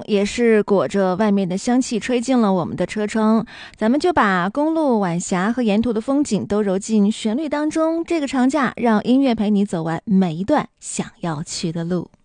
也是裹着外面的香气吹进了我们的车窗，咱们就把公路、晚霞和沿途的风景都揉进旋律当中。这个长假，让音乐陪你走完每一段想要去的路。